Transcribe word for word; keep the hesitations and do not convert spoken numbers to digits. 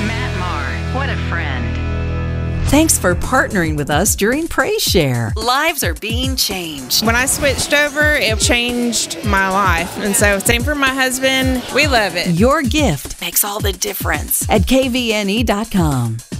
Matt Maher, what a friend. Thanks for partnering with us during Praise Share. Lives are being changed. When I switched over, it changed my life. And so, same for my husband. We love it. Your gift Makes all the difference. at K V N E dot com.